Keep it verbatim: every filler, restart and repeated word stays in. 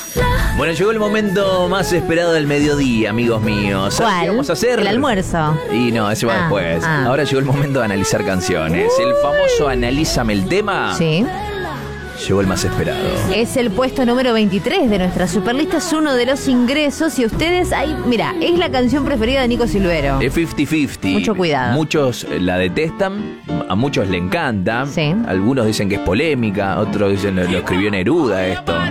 Bueno, llegó el momento más esperado del mediodía, amigos míos. ¿Sabes ¿Cuál? qué vamos a hacer? El almuerzo. Y no, ese va Ah, después. ah. Ahora llegó el momento de analizar canciones. El famoso Analízame el tema. Sí. Llegó el más esperado. Es el puesto número veintitrés de nuestra superlista, es uno de los ingresos. Y ustedes, ahí, mira, es la canción preferida de Nico Silvero. Es cincuenta cincuenta. Mucho cuidado. Muchos la detestan, a muchos le encanta. Sí. Algunos dicen que es polémica, otros dicen lo, lo escribió Neruda esto.